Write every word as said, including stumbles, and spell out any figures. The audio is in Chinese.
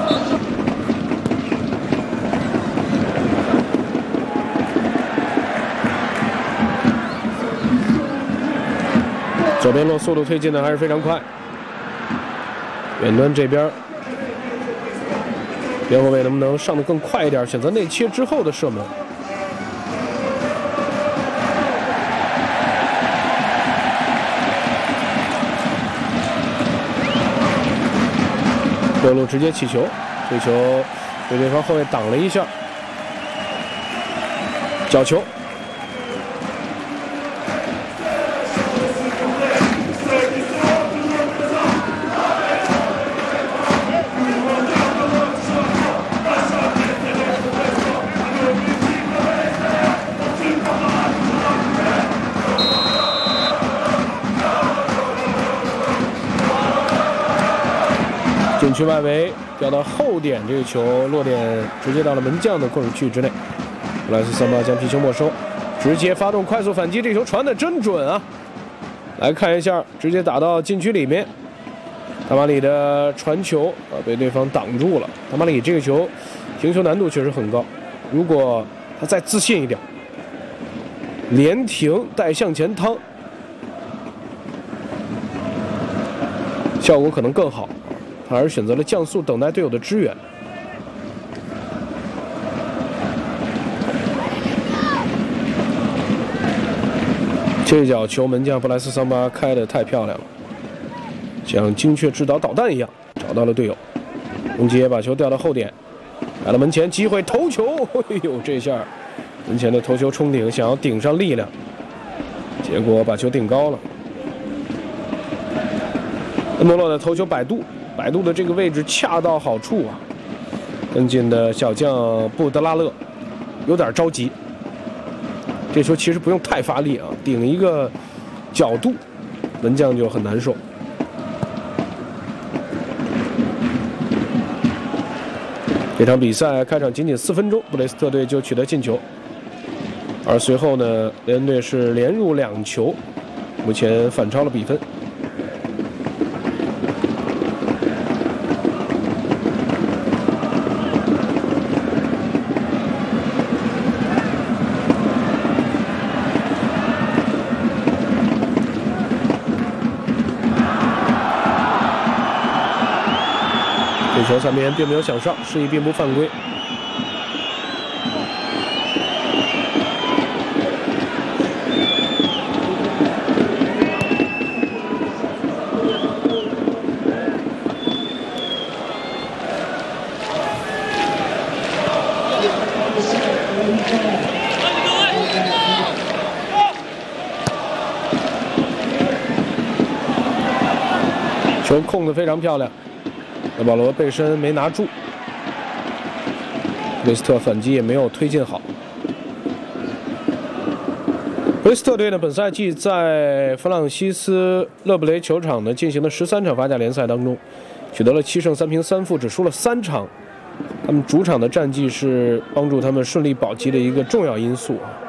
左边路速度推进的还是非常快。远端这边，边后卫能不能上得更快一点？选择内切之后的射门。右路直接起球，这球被对方后卫挡了一下，角球。禁区外围掉到后点，这个球落点直接到了门将的控制区之内。布莱斯桑巴将皮球没收，直接发动快速反击，这球传的真准啊！来看一下，直接打到禁区里面，达马里的传球啊被对方挡住了。达马里这个球停球难度确实很高，如果他再自信一点，连停带向前趟，效果可能更好。他还是选择了降速，等待队友的支援。这脚球门将布莱斯桑巴开得太漂亮了，像精确制导导弹一样找到了队友。洪杰把球调到后点，来到门前，机会头球，哎呦，这下门前的头球冲顶，想要顶上力量，结果把球顶高了。恩诺洛的头球摆渡。摆渡的这个位置恰到好处啊！跟进的小将布德拉勒有点着急，这球其实不用太发力啊，顶一个角度，门将就很难受。这场比赛开场仅仅四分钟，布雷斯特队就取得进球，而随后呢，雷恩队是连入两球，目前反超了比分。球三边并没有想上，示意并不犯规。球控得非常漂亮。德保罗背身没拿住，维斯特反击也没有推进好。维斯特队呢，本赛季在弗朗西斯勒布雷球场呢进行的十三场法甲联赛当中，取得了七胜三平三负，只输了三场。他们主场的战绩是帮助他们顺利保级的一个重要因素啊。